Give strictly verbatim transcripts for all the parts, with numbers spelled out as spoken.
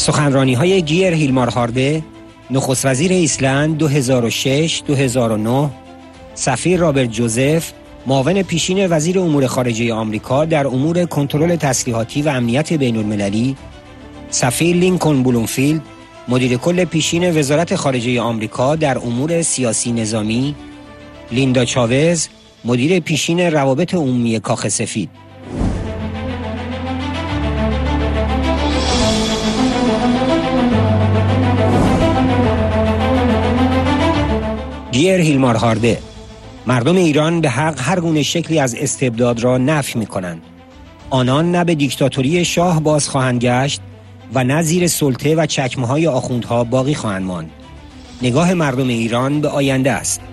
سخنرانی‌های گیر هیلمارهارده، نخست وزیر ایسلند دو هزار و شش دو هزار و نه، سفیر رابرت جوزف، معاون پیشین وزیر امور خارجه آمریکا در امور کنترل تسلیحاتی و امنیت بین‌المللی، سفیر لینکلن بلومفیلد، مدیر کل پیشین وزارت خارجه آمریکا در امور سیاسی نظامی، لیندا چاوز، مدیر پیشین روابط عمومی کاخ سفید. گیر هیلمارهارده: مردم ایران به حق هر گونه شکلی از استبداد را نفی می‌کنند. آنان نه به دیکتاتوری شاه باز خواهند گشت و نه زیر سلطه و چکمه‌های آخوندها باقی خواهند ماند. نگاه مردم ایران به آینده است.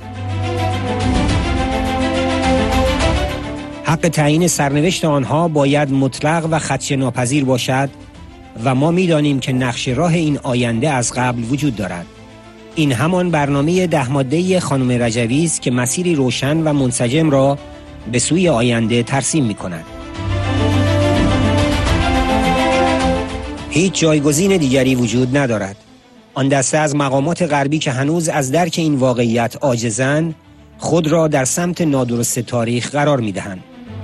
حق تعیین سرنوشت آنها باید مطلق و خدشه ناپذیر باشد و ما می‌دانیم که نقشه راه این آینده از قبل وجود دارد. این همان برنامه ده ماده‌ای خانم رجوی است که مسیری روشن و منسجم را به سوی آینده ترسیم می‌کند. هیچ جایگزین دیگری وجود ندارد. آن دسته از مقامات غربی که هنوز از درک این واقعیت عاجزند، خود را در سمت نادرست تاریخ قرار می‌دهند.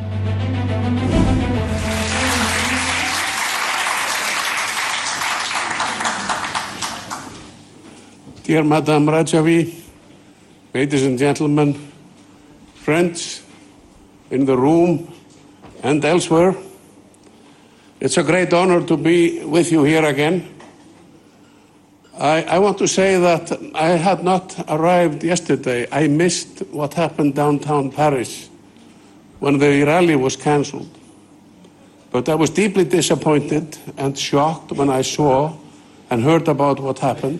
Dear Madam Rajavi, ladies and gentlemen, friends in the room and elsewhere, it's a great honor to be with you here again. I, I want to say that I had not arrived yesterday. I missed what happened downtown Paris when the rally was cancelled. But I was deeply disappointed and shocked when I saw and heard about what happened.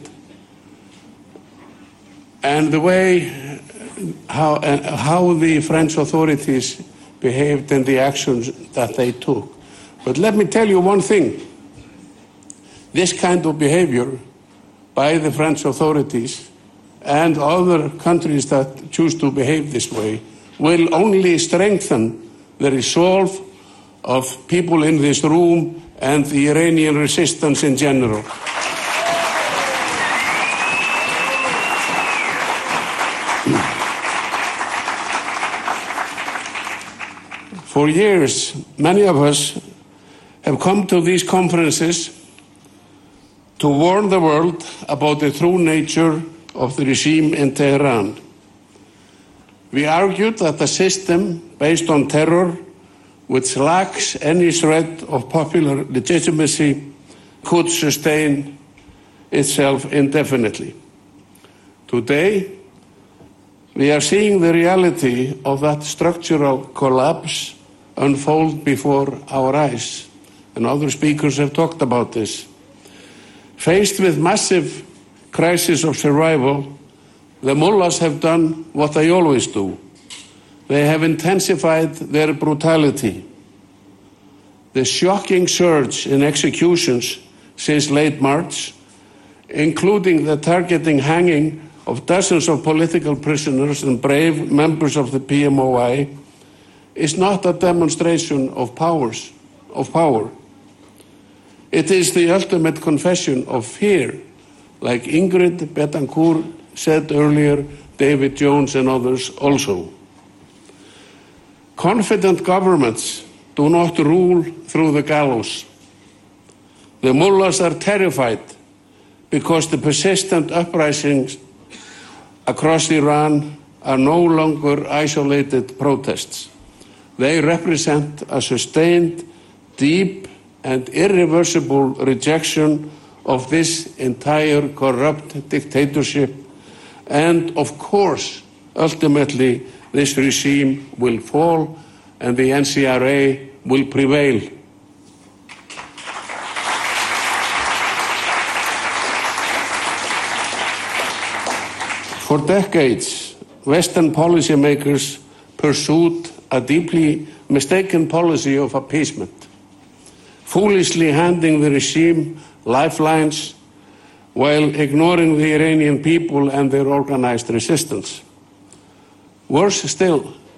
And the way how, uh, how the French authorities behaved and the actions that they took. But let me tell you one thing. This kind of behavior by the French authorities and other countries that choose to behave this way will only strengthen the resolve of people in this room and the Iranian resistance in general. For years, many of us have come to these conferences to warn the world about the true nature of the regime in Tehran. We argued that a system based on terror, which lacks any shred of popular legitimacy, could sustain itself indefinitely. Today, we are seeing the reality of that structural collapse unfold before our eyes, and other speakers have talked about this. Faced with massive crisis of survival, the mullahs have done what they always do. They have intensified their brutality. The shocking surge in executions since late March, including the targeting hanging of dozens of political prisoners and brave members of the P M O I, is not a demonstration of powers, of power. It is the ultimate confession of fear, like Ingrid Betancourt said earlier, David Jones and others also. Confident governments do not rule through the gallows. The mullahs are terrified because the persistent uprisings across Iran are no longer isolated protests. They represent a sustained, deep, and irreversible rejection of this entire corrupt dictatorship. And of course, ultimately, this regime will fall and the N C R A will prevail. For decades, Western policymakers pursued a deeply mistaken policy of appeasement, foolishly handing the regime lifelines while ignoring the Iranian people and their organized resistance. Worse still,